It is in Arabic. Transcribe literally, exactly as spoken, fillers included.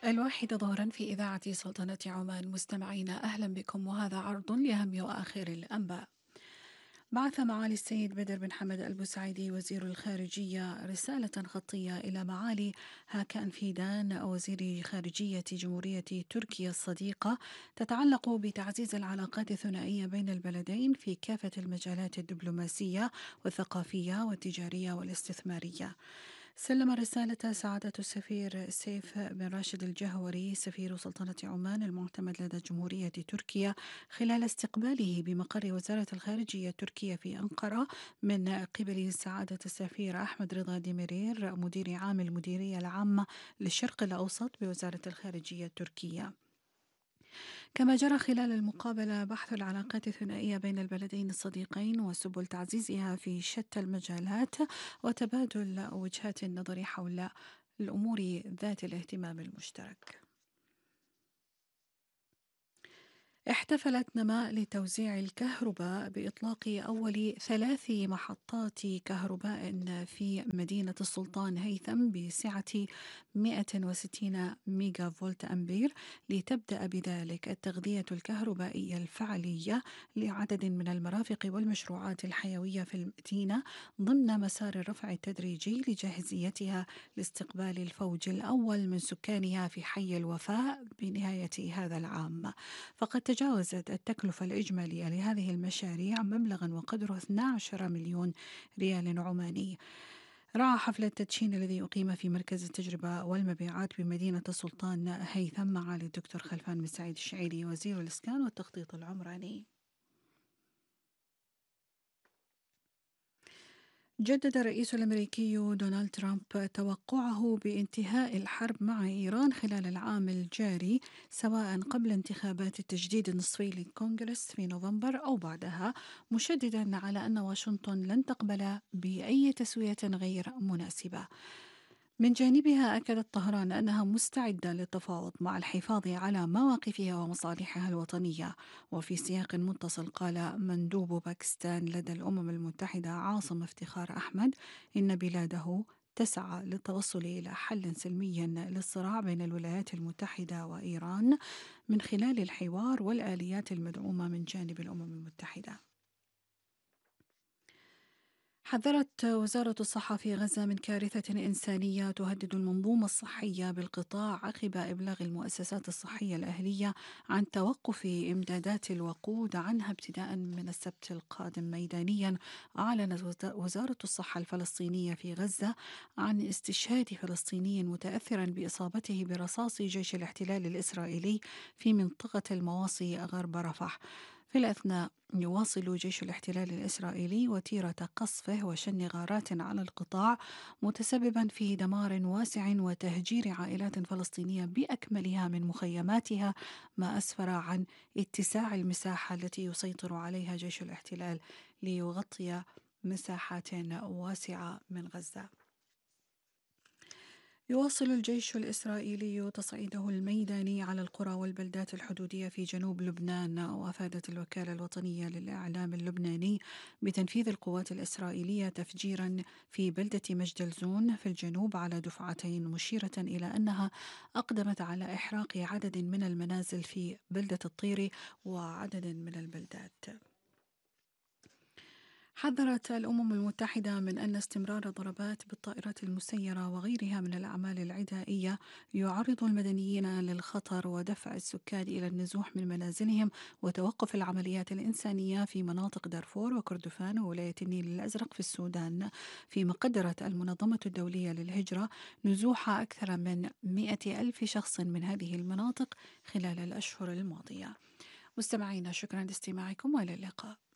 الواحدة ظهرا في إذاعة سلطنة عمان. مستمعينا أهلا بكم، وهذا عرض لأهم وآخر الأنباء. بعث معالي السيد بدر بن حمد البوسعيدي وزير الخارجية رسالة خطية إلى معالي هاكان فيدان وزير خارجية جمهورية تركيا الصديقة، تتعلق بتعزيز العلاقات الثنائية بين البلدين في كافة المجالات الدبلوماسية والثقافية والتجارية والاستثمارية. سلم رسالة سعادة السفير سيف بن راشد الجهوري سفير سلطنة عمان المعتمد لدى جمهورية تركيا خلال استقباله بمقر وزارة الخارجية التركية في أنقرة من قبل سعادة السفير أحمد رضا ديميرير مدير عام المديرية العامة للشرق الأوسط بوزارة الخارجية التركية. كما جرى خلال المقابلة بحث العلاقات الثنائية بين البلدين الصديقين وسبل تعزيزها في شتى المجالات، وتبادل وجهات النظر حول الأمور ذات الاهتمام المشترك. احتفلت نماء لتوزيع الكهرباء بإطلاق أول ثلاث محطات كهرباء في مدينة السلطان هيثم بسعة مئة وستين ميجا فولت أمبير، لتبدأ بذلك التغذية الكهربائية الفعلية لعدد من المرافق والمشروعات الحيوية في المدينة، ضمن مسار الرفع التدريجي لجاهزيتها لاستقبال الفوج الأول من سكانها في حي الوفاء بنهاية هذا العام. فقد تجاوزت التكلفة الإجمالية لهذه المشاريع مبلغا وقدره اثني عشر مليون ريال عماني. رعى حفل التدشين الذي أقيم في مركز التجربة والمبيعات بمدينة السلطان هيثم معالي الدكتور خلفان بن سعيد الشعيري وزير الإسكان والتخطيط العمراني. جدد الرئيس الأمريكي دونالد ترامب توقعه بانتهاء الحرب مع إيران خلال العام الجاري، سواء قبل انتخابات التجديد النصفي للكونغرس في نوفمبر أو بعدها، مشددا على أن واشنطن لن تقبل بأي تسوية غير مناسبة. من جانبها أكدت طهران أنها مستعدة للتفاوض مع الحفاظ على مواقفها ومصالحها الوطنية. وفي سياق متصل قال مندوب باكستان لدى الأمم المتحدة عاصم افتخار أحمد إن بلاده تسعى للتوصل إلى حل سلمي للصراع بين الولايات المتحدة وإيران من خلال الحوار والآليات المدعومة من جانب الأمم المتحدة. حذرت وزارة الصحة في غزة من كارثة إنسانية تهدد المنظومة الصحية بالقطاع عقب إبلاغ المؤسسات الصحية الأهلية عن توقف إمدادات الوقود عنها ابتداء من السبت القادم. ميدانيا، أعلنت وزارة الصحة الفلسطينية في غزة عن استشهاد فلسطيني متأثرا بإصابته برصاص جيش الاحتلال الإسرائيلي في منطقة المواصي غرب رفح. في الأثناء يواصل جيش الاحتلال الإسرائيلي وتيرة قصفه وشن غارات على القطاع، متسببا في دمار واسع وتهجير عائلات فلسطينية بأكملها من مخيماتها، ما أسفر عن اتساع المساحة التي يسيطر عليها جيش الاحتلال ليغطي مساحات واسعة من غزة. يواصل الجيش الإسرائيلي تصعيده الميداني على القرى والبلدات الحدودية في جنوب لبنان. وأفادت الوكالة الوطنية للإعلام اللبناني بتنفيذ القوات الإسرائيلية تفجيرا في بلدة مجدلزون في الجنوب على دفعتين، مشيرة إلى أنها أقدمت على إحراق عدد من المنازل في بلدة الطيري وعدد من البلدات. حذرت الأمم المتحدة من أن استمرار الضربات بالطائرات المسيرة وغيرها من الأعمال العدائية يعرض المدنيين للخطر ودفع السكان إلى النزوح من منازلهم وتوقف العمليات الإنسانية في مناطق دارفور وكردفان وولاية النيل الأزرق في السودان، فيما قدرت المنظمة الدولية للهجرة نزوح أكثر من مئة ألف شخص من هذه المناطق خلال الأشهر الماضية. مستمعينا، شكرا لاستماعكم وإلى اللقاء.